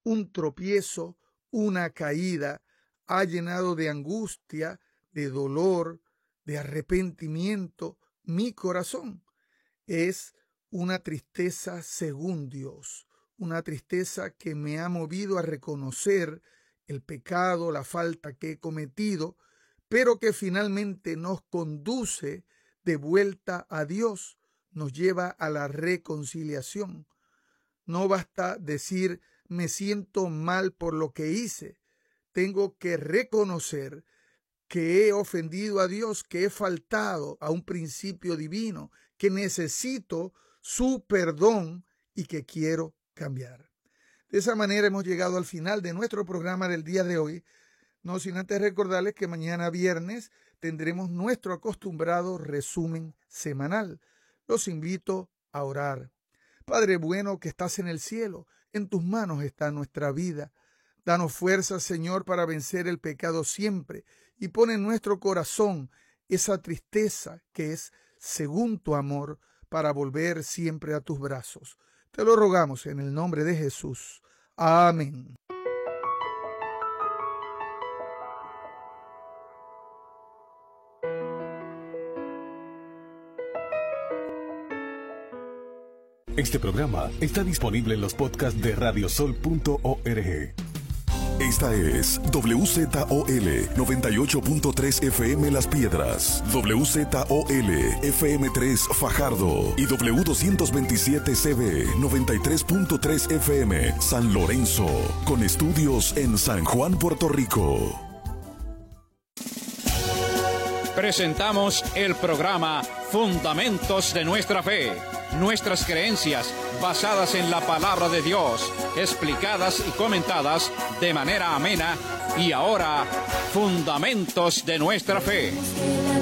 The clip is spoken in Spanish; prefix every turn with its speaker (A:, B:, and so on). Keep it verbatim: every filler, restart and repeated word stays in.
A: un tropiezo, una caída, ha llenado de angustia, de dolor, de arrepentimiento mi corazón. Es una tristeza según Dios, una tristeza que me ha movido a reconocer el pecado, la falta que he cometido, pero que finalmente nos conduce de vuelta a Dios, nos lleva a la reconciliación. No basta decir me siento mal por lo que hice, tengo que reconocer que he ofendido a Dios, que he faltado a un principio divino, que necesito su perdón y que quiero cambiar. De esa manera hemos llegado al final de nuestro programa del día de hoy, no sin antes recordarles que mañana viernes tendremos nuestro acostumbrado resumen semanal. Los invito a orar. Padre bueno que estás en el cielo, en tus manos está nuestra vida. Danos fuerza, Señor, para vencer el pecado siempre y pon en nuestro corazón esa tristeza que es según tu amor para volver siempre a tus brazos. Te lo rogamos en el nombre de Jesús. Amén.
B: Este programa está disponible en los podcasts de radiosol punto org.
C: Esta es W Z O L noventa y ocho punto tres F M Las Piedras, W Z O L F M tres Fajardo y W doscientos veintisiete C B noventa y tres punto tres F M San Lorenzo, con estudios en San Juan, Puerto Rico.
D: Presentamos el programa Fundamentos de Nuestra Fe. Nuestras creencias basadas en la palabra de Dios, explicadas y comentadas de manera amena. Y ahora, Fundamentos de Nuestra Fe.